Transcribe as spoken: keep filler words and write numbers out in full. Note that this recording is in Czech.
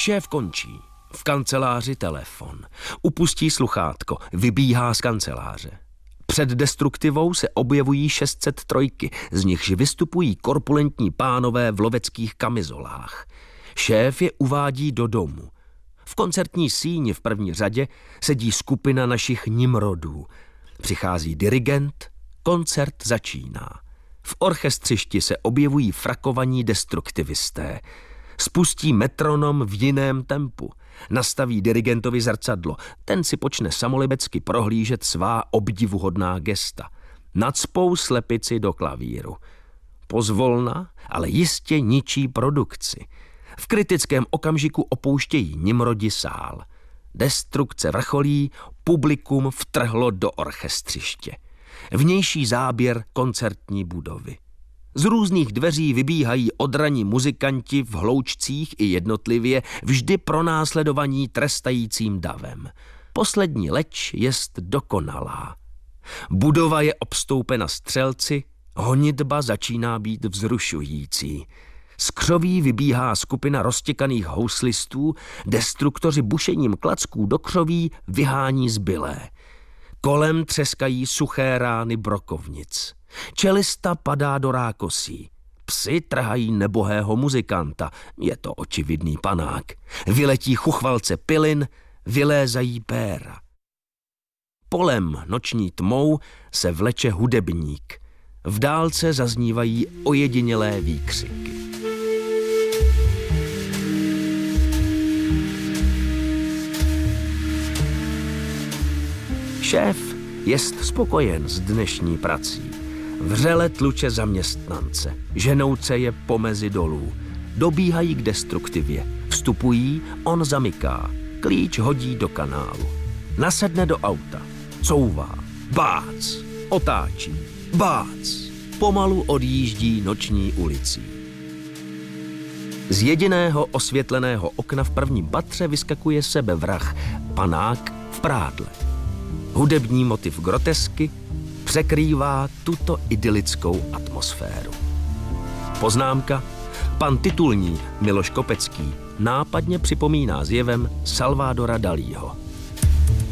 Šéf končí. V kanceláři telefon. Upustí sluchátko, vybíhá z kanceláře. Před destruktivou se objevují šest set tři, z nichž vystupují korpulentní pánové v loveckých kamizolách. Šéf je uvádí do domu. V koncertní síni v první řadě sedí skupina našich nimrodů. Přichází dirigent, koncert začíná. V orchestřišti se objevují frakovaní destruktivisté. Spustí metronom v jiném tempu. Nastaví dirigentovi zrcadlo. Ten si počne samolibecky prohlížet svá obdivuhodná gesta. Nacpou slepici do klavíru. Pozvolna, ale jistě ničí produkci. V kritickém okamžiku opouštějí nimrodi sál. Destrukce vrcholí, publikum vtrhlo do orchestřiště. Vnější záběr koncertní budovy. Z různých dveří vybíhají odraní muzikanti v hloučcích i jednotlivě, vždy pronásledovaní trestajícím davem. Poslední leč jest dokonalá. Budova je obstoupena střelci, honitba začíná být vzrušující. Z křoví vybíhá skupina roztěkaných houslistů, destruktoři bušením klacků do křoví vyhání zbylé. Kolem třeskají suché rány brokovnic. Čelista padá do rákosí. Psi trhají nebohého muzikanta, je to očividný panák. Vyletí chuchvalce pilin, vylézají péra. Polem noční tmou se vleče hudebník. V dálce zaznívají ojedinělé výkřiky. Šéf jest spokojen s dnešní prací. Vřele tluče zaměstnance, ženouce je pomezi dolů. Dobíhají k destruktivě, vstupují, on zamyká, klíč hodí do kanálu. Nasedne do auta, couvá, bác, otáčí, bác, pomalu odjíždí noční ulicí. Z jediného osvětleného okna v prvním patře vyskakuje sebevrah, panák v prádle. Hudební motiv grotesky překrývá tuto idylickou atmosféru. Poznámka. Pan titulní Miloš Kopecký nápadně připomíná zjevem Salvadora Dalího.